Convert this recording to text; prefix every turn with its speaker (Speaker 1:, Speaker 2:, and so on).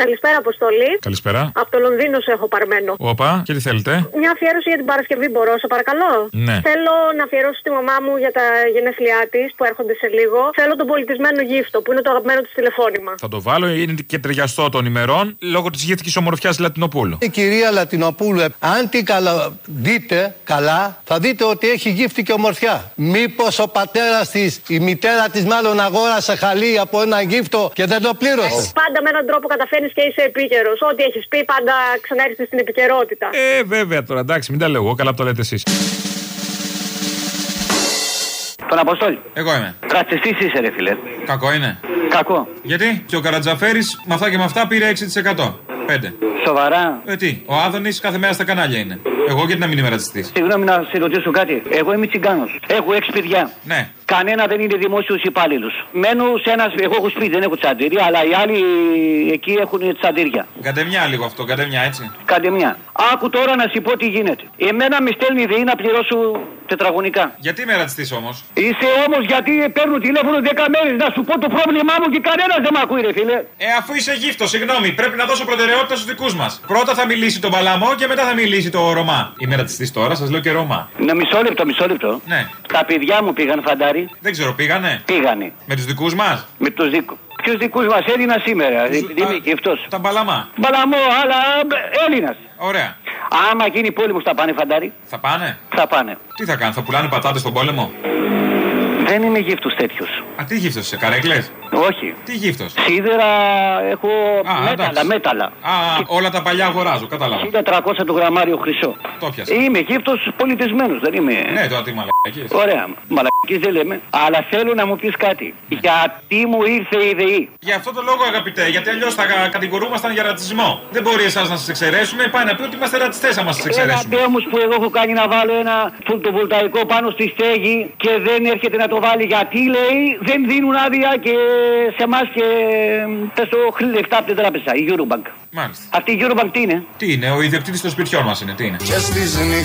Speaker 1: Καλησπέρα, Αποστολή.
Speaker 2: Καλησπέρα.
Speaker 1: Από το Λονδίνο σε έχω παρμένο.
Speaker 2: Όπα, και τι θέλετε?
Speaker 1: Μια αφιέρωση για την Παρασκευή, μπορώ, σε παρακαλώ.
Speaker 2: Ναι.
Speaker 1: Θέλω να αφιερώσω στη μαμά μου για τα γενέθλιά τη που έρχονται σε λίγο. Θέλω τον πολιτισμένο γύφτο που είναι το αγαπημένο τη τηλεφώνημα.
Speaker 2: Θα το βάλω, είναι και ταιριαστό των ημερών λόγω τη γύφτικη ομορφιάς Λατινοπούλου.
Speaker 3: Η κυρία Λατινοπούλου, αν την δείτε καλά, θα δείτε ότι έχει γύφτικη ομορφιά. Μήπως ο πατέρας της, η μητέρα της μάλλον αγόρασε χαλί από ένα γύφτο και δεν το πλήρωσε.
Speaker 1: Πάντα με έναν τρόπο καταφέρνεις και είσαι επίκαιρος. Ό,τι έχεις πει, πάντα ξανάρχεσαι στην επικαιρότητα.
Speaker 2: Βέβαια τώρα, εντάξει, μην τα λέω εγώ, καλά που το λέτε εσείς.
Speaker 4: Τον Αποστόλη.
Speaker 2: Εγώ είμαι.
Speaker 4: Ρατσιστής είσαι, ρε φίλε.
Speaker 2: Κακό είναι.
Speaker 4: Κακό.
Speaker 2: Γιατί? Και ο Καρατζαφέρης με αυτά και με αυτά πήρε 6%. 5.
Speaker 4: Σοβαρά.
Speaker 2: Τι, ο Άδωνης κάθε μέρα στα κανάλια είναι. Εγώ γιατί να μην είμαι ρατσιστής?
Speaker 4: Συγγνώμη να σε ρωτήσω κάτι. Εγώ είμαι τσιγκάνος. Έχω 6 παιδιά.
Speaker 2: Ναι.
Speaker 4: Κανένα δεν είναι δημόσιος υπάλληλος. Μένω σε ένα. Εγώ έχω σπίτι, δεν έχω τσαντήρια, αλλά οι άλλοι εκεί έχουν τσαντήρια.
Speaker 2: Καντεμιά λίγο αυτό, καντεμιά έτσι.
Speaker 4: Καντεμιά. Άκου τώρα να σου πω τι γίνεται. Εμένα με στέλνει η ΔΕΗ να πληρώσω τετραγωνικά.
Speaker 2: Γιατί είμαι ρατσιστής όμως?
Speaker 4: Είσαι όμως γιατί παίρνω τηλέφωνο 10 μέρες να σου πω το πρόβλημά μου και κανένας δεν με ακούει, ρε φίλε.
Speaker 2: Αφού είσαι γύφτος, συγγνώμη, πρέπει να δώσω προτεραιότητα στους δικούς μας. Πρώτα θα μιλήσει το Παλαμό και μετά θα μιλήσει το Ρωμά. Είμαι ρατσιστής τώρα, σας λέω και Ρωμά.
Speaker 4: Ναι, μισό λεπτό.
Speaker 2: Ναι.
Speaker 4: Τα παιδιά μου πήγαν, φαντάρι.
Speaker 2: Δεν ξέρω, πήγανε.
Speaker 4: Πήγανε.
Speaker 2: Με τους δικούς μας.
Speaker 4: Με τους δικούς. Ποιους δικούς μας έδινα σήμερα, επειδή είμαι γυφτός.
Speaker 2: Τα Παλαμά.
Speaker 4: Παλαμό, αλλά Έλληνας.
Speaker 2: Ωραία.
Speaker 4: Άμα γίνει πόλεμος θα πάνε, φαντάρι.
Speaker 2: Θα πάνε.
Speaker 4: Θα πάνε.
Speaker 2: Τι θα κάνουν, θα πουλάνε πατάτες στον πόλεμο?
Speaker 4: Δεν είμαι γύφτος τέτοιος.
Speaker 2: Τι γύφτος είσαι, καρέκλες?
Speaker 4: Όχι.
Speaker 2: Τι γύφτος?
Speaker 4: Σίδερα έχω μέταλλα.
Speaker 2: Όλα τα παλιά αγοράζω, κατάλαβα.
Speaker 4: 1400 το γραμμάριο χρυσό.
Speaker 2: Το πιάσα.
Speaker 4: Είμαι γύφτος πολιτισμένος, δεν είμαι.
Speaker 2: Ναι, τώρα τι μαλακίες.
Speaker 4: Ωραία, μαλακίες δεν λέμε. Αλλά θέλω να μου πεις κάτι. Γιατί μου ήρθε η ΔΕΗ?
Speaker 2: Για αυτό το λόγο, αγαπητέ, γιατί αλλιώς θα κατηγορούμασταν για ρατσισμό. Δεν μπορεί εσάς να σας εξαιρέσουμε, πάει να πει ότι είμαστε ρατσιστές άμα σας εξαιρέσουμε.
Speaker 4: Ένα όμως που εγώ έχω κάνει να βάλω ένα φωτοβολταϊκό πάνω στη στέγη και δεν έρχεται να το βάλει γιατί λέει δεν δίνουν άδεια και σε εμάς και πες το λεφτά από την τράπεζα, η Eurobank.
Speaker 2: Μάλιστα.
Speaker 4: Αυτή η Eurobank τι είναι?
Speaker 2: Τι είναι, ο ιδιοκτήτης των σπιτιών μας είναι, τι είναι?
Speaker 3: Και στις